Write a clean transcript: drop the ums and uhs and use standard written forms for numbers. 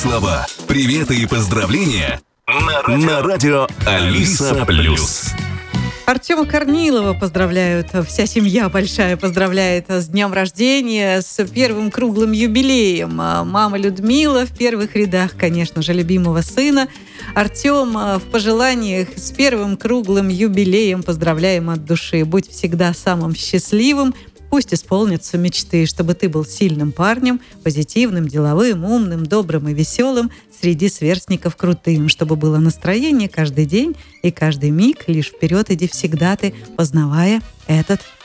Слова, приветы и поздравления на радио Алиса Плюс. Артема Корнилова поздравляют, вся семья большая поздравляет с днем рождения, с первым круглым юбилеем. Мама Людмила в первых рядах, конечно же, любимого сына. Артем в пожеланиях с первым круглым юбилеем поздравляем от души. Будь всегда самым счастливым. Пусть исполнятся мечты, чтобы ты был сильным парнем, позитивным, деловым, умным, добрым и веселым, среди сверстников крутым, чтобы было настроение каждый день и каждый миг, лишь вперед иди всегда ты, познавая этот